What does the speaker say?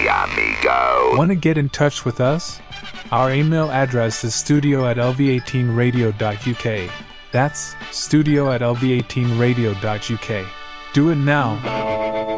mi amigo. Want to get in touch with us? Our email address is studio@lv18radio.uk. That's studio@lv18radio.uk. Do it now.